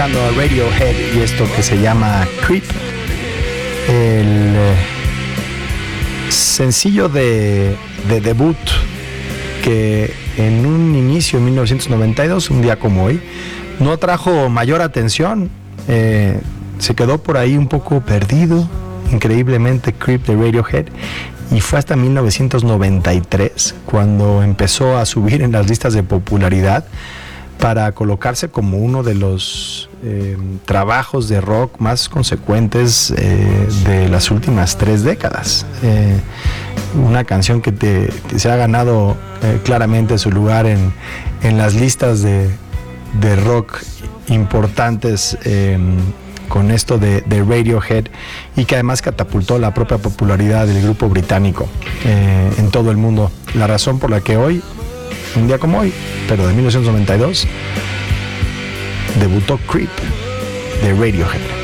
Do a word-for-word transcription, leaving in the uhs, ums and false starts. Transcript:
escuchando a Radiohead y esto que se llama Creep, el eh, sencillo de, de debut que en un inicio en mil novecientos noventa y dos, un día como hoy, no trajo mayor atención, eh, se quedó por ahí un poco perdido, increíblemente Creep de Radiohead, y fue hasta mil novecientos noventa y tres cuando empezó a subir en las listas de popularidad para colocarse como uno de los eh, trabajos de rock más consecuentes eh, de las últimas tres décadas. Eh, una canción que te, te se ha ganado eh, claramente su lugar en, en las listas de, de rock importantes eh, con esto de, de Radiohead, y que además catapultó la propia popularidad del grupo británico eh, en todo el mundo. La razón por la que hoy, un día como hoy, pero de mil novecientos noventa y dos, debutó Creep de Radiohead.